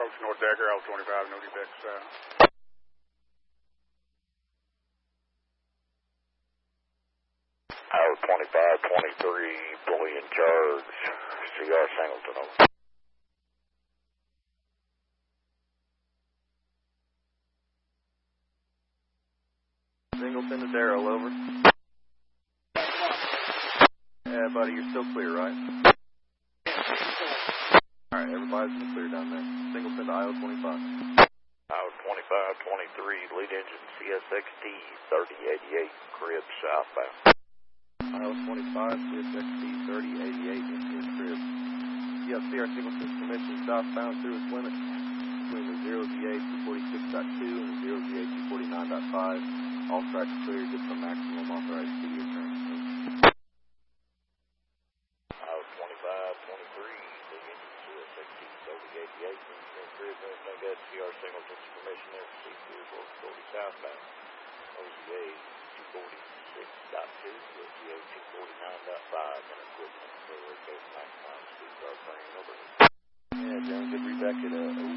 approach North Decker, L25, no defects. L25, 23, fully in charge. CR Singleton, over. Singleton to Darrell, over. Yeah, buddy, you're still clear, right? Alright, everybody's been clear down there. Singleton to IO25. IO25, 23, lead engine CSXT 3088, crib southbound. IO25, CSXT 3088, into crib. Yeah, CR Singleton's permission southbound through its limit between the 0ZA 246.2 and the 0ZA 249.5. All tracks clear, good for maximum authorized speed return. CR Singleton's permission there for C2 40 southbound. OZA 246.2, OZA 249.5, and equipment for maximum speed car turning over. Yeah, John, good read back at